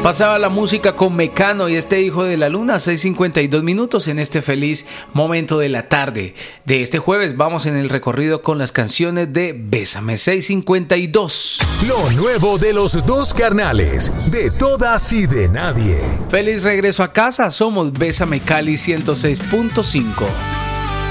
Pasaba la música con Mecano y este Hijo de la Luna, 6:52 minutos en este feliz momento de la tarde de este jueves. Vamos en el recorrido con las canciones de Bésame, 6:52. Lo nuevo de los dos carnales, de todas y de nadie. Feliz regreso a casa, somos Bésame Cali 106.5.